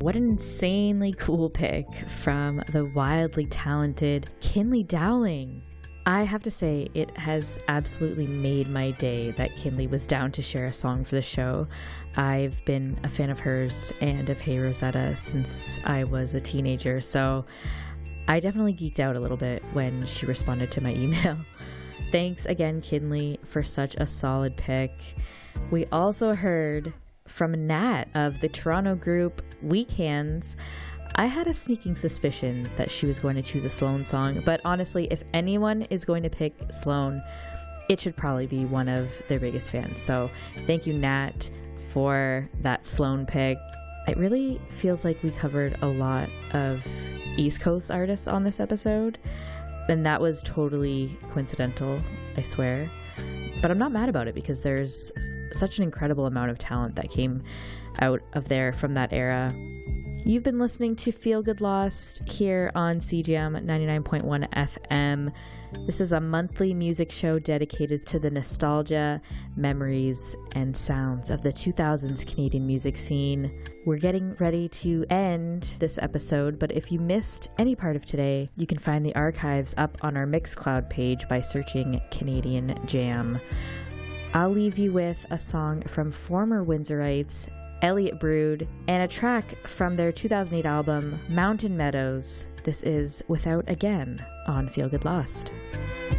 What an insanely cool pick from the wildly talented Kinley Dowling. I have to say, it has absolutely made my day that Kinley was down to share a song for the show. I've been a fan of hers and of Hey Rosetta since I was a teenager, so I definitely geeked out a little bit when she responded to my email. Thanks again, Kinley, for such a solid pick. We also heard from Nat of the Toronto group Weak Hands. I had a sneaking suspicion that she was going to choose a Sloan song, but honestly, if anyone is going to pick Sloan, it should probably be one of their biggest fans. So thank you, Nat, for that Sloan pick. It really feels like we covered a lot of East Coast artists on this episode, and that was totally coincidental, I swear. But I'm not mad about it because there's such an incredible amount of talent that came out of there from that era. You've been listening to Feel Good Lost here on CJAM 99.1 FM. This is a monthly music show dedicated to the nostalgia, memories, and sounds of the 2000s Canadian music scene. We're getting ready to end this episode, but if you missed any part of today, you can find the archives up on our Mixcloud page by searching Canadian Jam. I'll leave you with a song from former Windsorites, Elliot Brood, and a track from their 2008 album, Mountain Meadows. This is Without Again on Feel Good Lost.